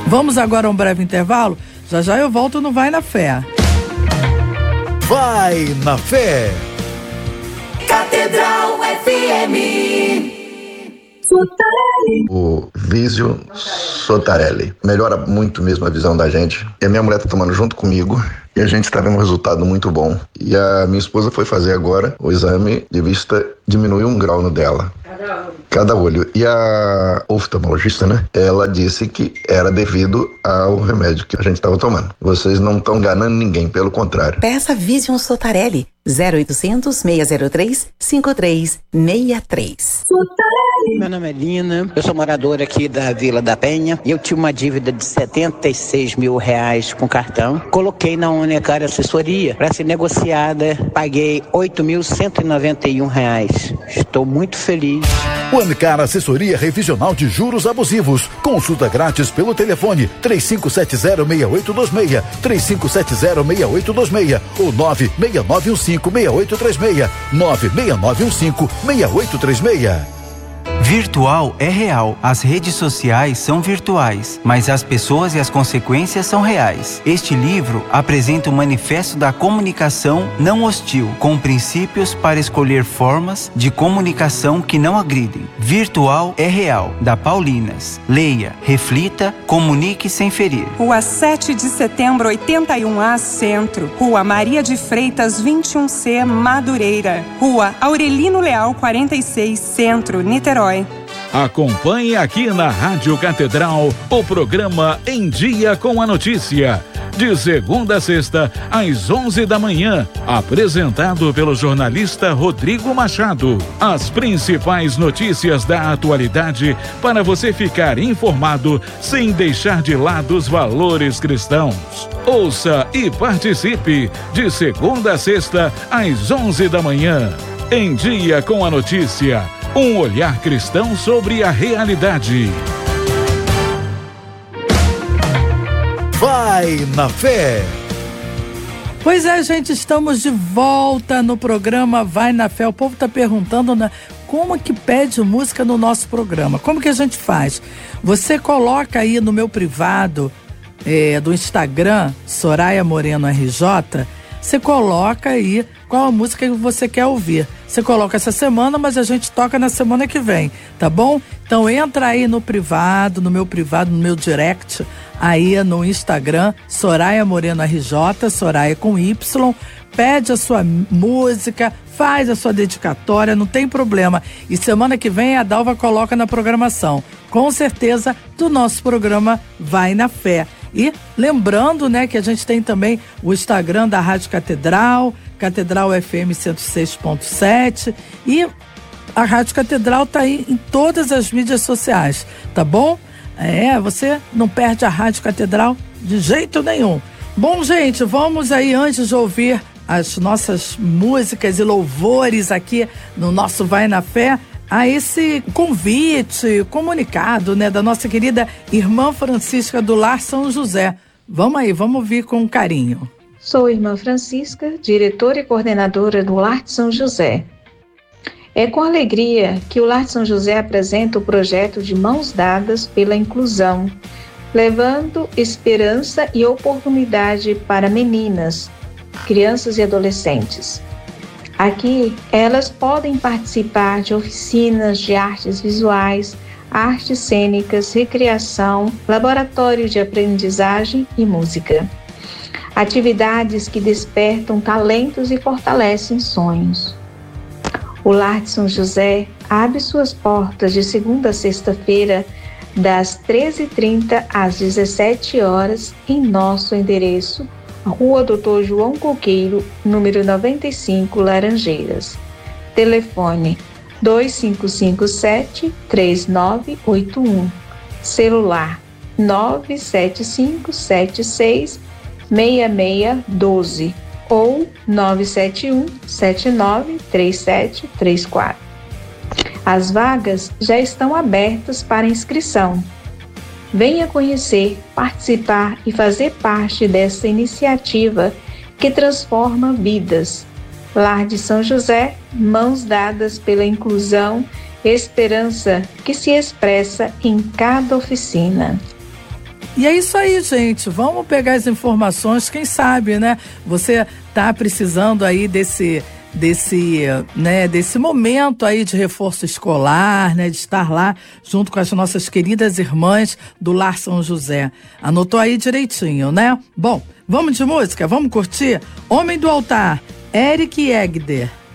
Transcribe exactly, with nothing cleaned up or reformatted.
Vamos agora a um breve intervalo? Já já eu volto no Vai na Fé. Vai na Fé. Catedral F M. O Vísio Sotarelli melhora muito mesmo a visão da gente. E a minha mulher tá tomando junto comigo e a gente está vendo um resultado muito bom. E a minha esposa foi fazer agora o exame de vista, diminuiu um grau no dela. Cada olho. E a oftalmologista, né? Ela disse que era devido ao remédio que a gente estava tomando. Vocês não estão enganando ninguém, pelo contrário. Peça Vision Sotarelli. zero oitocentos, seis zero três, cinco três seis três. Meu nome é Lina, eu sou moradora aqui da Vila da Penha e eu tinha uma dívida de setenta e seis mil reais com cartão. Coloquei na Unicar Assessoria para ser negociada, paguei oito mil cento e noventa e um reais. Estou muito feliz. Unicar Assessoria Revisional de Juros Abusivos. Consulta grátis pelo telefone três cinco sete zero, seis oito dois seis, três cinco sete zero, seis oito dois seis ou nove seis nove um cinco, seis oito três seis, nove seis nove um cinco, seis oito três seis. Virtual é real. As redes sociais são virtuais, mas as pessoas e as consequências são reais. Este livro apresenta o manifesto da comunicação não hostil, com princípios para escolher formas de comunicação que não agridem. Virtual é real, da Paulinas. Leia, reflita, comunique sem ferir. Rua sete de setembro, oitenta e um A, Centro. Rua Maria de Freitas, vinte e um C, Madureira. Rua Aurelino Leal, quarenta e seis, Centro, Niterói. Acompanhe aqui na Rádio Catedral o programa Em Dia com a Notícia. De segunda a sexta, às onze da manhã, apresentado pelo jornalista Rodrigo Machado. As principais notícias da atualidade para você ficar informado sem deixar de lado os valores cristãos. Ouça e participe de segunda a sexta, às onze da manhã. Em Dia com a Notícia. Um olhar cristão sobre a realidade. Vai na Fé. Pois é, gente, estamos de volta no programa Vai na Fé. O povo está perguntando, né, como que pede música no nosso programa. Como que a gente faz? Você coloca aí no meu privado é, do Instagram, Soraya Moreno R J, você coloca aí qual a música que você quer ouvir. Você coloca essa semana, mas a gente toca na semana que vem, tá bom? Então entra aí no privado, no meu privado, no meu direct, aí no Instagram, Soraya Moreno R J, Soraya com Y, pede a sua música, faz a sua dedicatória, não tem problema. E semana que vem a Dalva coloca na programação, com certeza, do nosso programa Vai na Fé. E lembrando, né, que a gente tem também o Instagram da Rádio Catedral, Catedral F M cento e seis ponto sete, e a Rádio Catedral tá aí em todas as mídias sociais, tá bom? É, você não perde a Rádio Catedral de jeito nenhum. Bom, gente, vamos aí, antes de ouvir as nossas músicas e louvores aqui no nosso Vai na Fé, a esse convite, comunicado, né, da nossa querida irmã Francisca do Lar São José. Vamos aí, vamos ouvir com carinho. Sou irmã Francisca, diretora e coordenadora do Lar de São José. É com alegria que o Lar de São José apresenta o projeto de Mãos Dadas pela Inclusão, levando esperança e oportunidade para meninas, crianças e adolescentes. Aqui, elas podem participar de oficinas de artes visuais, artes cênicas, recreação, laboratório de aprendizagem e música. Atividades que despertam talentos e fortalecem sonhos. O Lar de São José abre suas portas de segunda a sexta-feira, das treze e trinta às dezessete horas, em nosso endereço, Rua doutor João Coqueiro, número noventa e cinco, Laranjeiras. Telefone dois cinco cinco sete, três nove oito um. Celular nove sete cinco sete seis, seis seis um dois ou nove sete um sete nove três sete três quatro. As vagas já estão abertas para inscrição. Venha conhecer, participar e fazer parte dessa iniciativa que transforma vidas. Lar de São José, mãos dadas pela inclusão, esperança que se expressa em cada oficina. E é isso aí, gente. Vamos pegar as informações, quem sabe, né? Você tá precisando aí desse, desse, né, desse momento aí de reforço escolar, né? De estar lá junto com as nossas queridas irmãs do Lar São José. Anotou aí direitinho, né? Bom, vamos de música? Vamos curtir? Homem do Altar, Eric Egder.